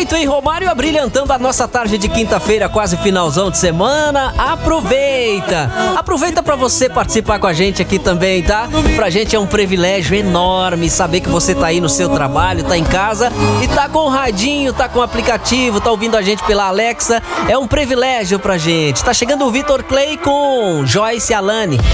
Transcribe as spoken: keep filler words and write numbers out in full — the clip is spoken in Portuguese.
Muito, hein, Romário? Abrilhantando a nossa tarde de quinta-feira, quase finalzão de semana. Aproveita! Aproveita pra você participar com a gente aqui também, tá? Pra gente é um privilégio enorme saber que você tá aí no seu trabalho, tá em casa e tá com o radinho, tá com o aplicativo, tá ouvindo a gente pela Alexa. É um privilégio pra gente. Tá chegando o Vitor Clay com Joyce Alane.